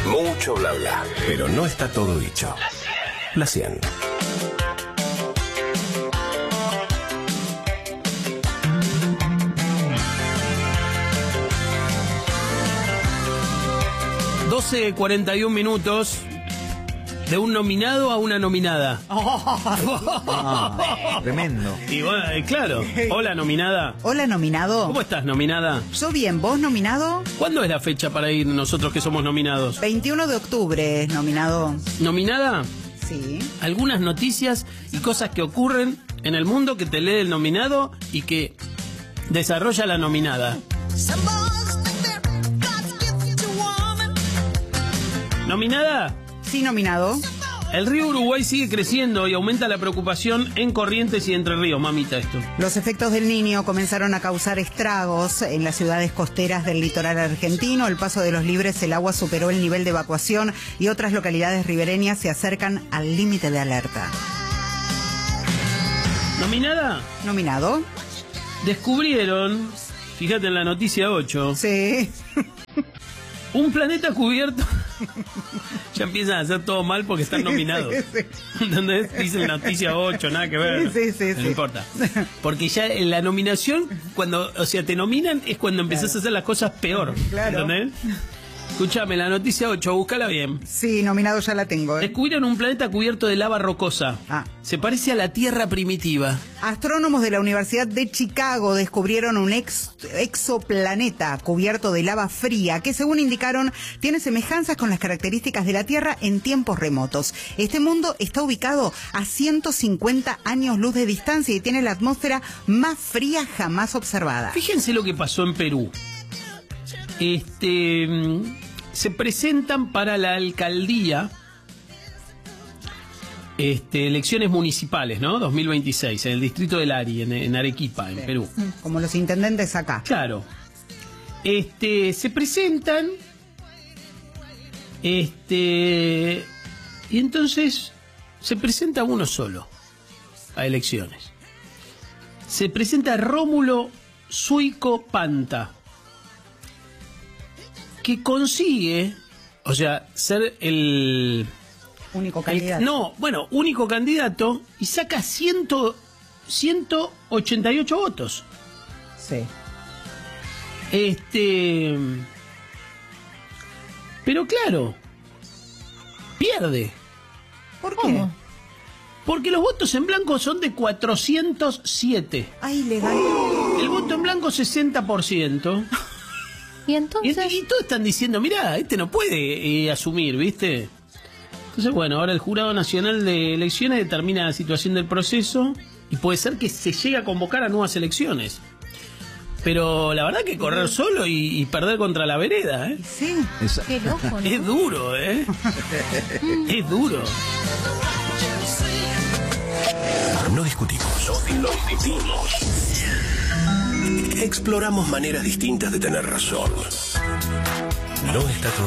Mucho bla bla, pero no está todo dicho. La 100. $12:41. De un nominado a una nominada. Tremendo. Y bueno, claro. Hola, nominada. Hola, nominado. ¿Cómo estás, nominada? Yo bien, ¿vos, nominado? ¿Cuándo es la fecha para ir nosotros que somos nominados? 21 de octubre, nominado. ¿Nominada? Sí. Algunas noticias y cosas que ocurren en el mundo que te lee el nominado y que desarrolla la nominada. ¿Nominada? Sí, nominado. El río Uruguay sigue creciendo y aumenta la preocupación en Corrientes y Entre Ríos, mamita, esto. Los efectos del Niño comenzaron a causar estragos en las ciudades costeras del litoral argentino. El Paso de los Libres, el agua superó el nivel de evacuación y otras localidades ribereñas se acercan al límite de alerta. ¿Nominada? Nominado. Descubrieron, fíjate en la noticia 8, Sí. un planeta cubierto. Ya empiezan a hacer todo mal porque están nominados. Sí. ¿Entendés? Dicen noticia 8, nada que ver. Sí. No importa. Porque ya en la nominación, cuando, o sea, te nominan es cuando empezás a hacer las cosas peor. Claro. ¿Entendés? Escúchame, la noticia 8, búscala bien. Sí, nominado ya la tengo. Descubrieron un planeta cubierto de lava rocosa. Se parece a la Tierra primitiva. Astrónomos de la Universidad de Chicago descubrieron un exoplaneta cubierto de lava fría que, según indicaron, tiene semejanzas con las características de la Tierra en tiempos remotos. Este mundo está ubicado a 150 años luz de distancia y tiene la atmósfera más fría jamás observada. Fíjense lo que pasó en Perú. Se presentan para la alcaldía elecciones municipales, ¿no? 2026, en el distrito del Ari, en Arequipa, en Perú. Como los intendentes acá. Claro. Se presentan y entonces se presenta uno solo a elecciones. Se presenta Rómulo Suico Panta, que consigue, o sea, ser el único candidato. Único candidato y saca 188 votos. Sí. Pero claro, pierde. ¿Por qué? Porque los votos en blanco son de 407. Ay, legal. El voto en blanco 60%. Y entonces... Y todos están diciendo, mirá, no puede asumir, ¿viste? Entonces, bueno, ahora el Jurado Nacional de Elecciones determina la situación del proceso y puede ser que se llegue a convocar a nuevas elecciones. Pero la verdad que correr solo y perder contra la vereda, ¿eh? Sí. Qué loco, ¿no? Es duro, ¿eh? Es duro. No discutimos, lo discutimos. Exploramos maneras distintas de tener razón. No está todo